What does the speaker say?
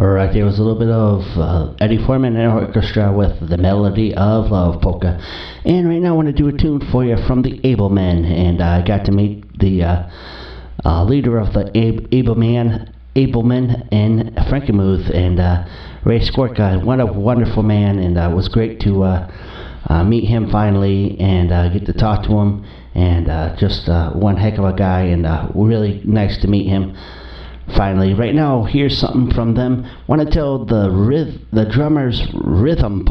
Alright, there was a little bit of Eddie Foreman and Orchestra with The Melody of Love polka. And right now I want to do a tune for you from the Ablemen. And I got to meet the leader of the Ablemen in Frankenmuth, and Ray Skorka. What a wonderful man, and it was great to meet him finally and get to talk to him. And just one heck of a guy, and really nice to meet him. Finally, right now, here's something from them. Want to tell the drummer's rhythm